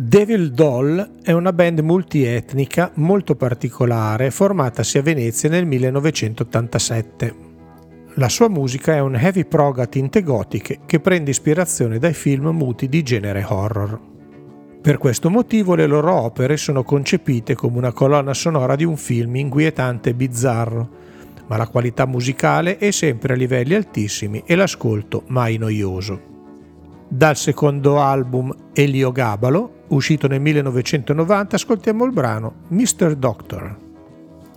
Devil Doll è una band multietnica molto particolare formatasi a Venezia nel 1987. La sua musica è un heavy prog a tinte gotiche che prende ispirazione dai film muti di genere horror. Per questo motivo le loro opere sono concepite come una colonna sonora di un film inquietante e bizzarro, ma la qualità musicale è sempre a livelli altissimi e l'ascolto mai noioso. Dal secondo album Eliogabalo, uscito nel 1990, ascoltiamo il brano Mr. Doctor.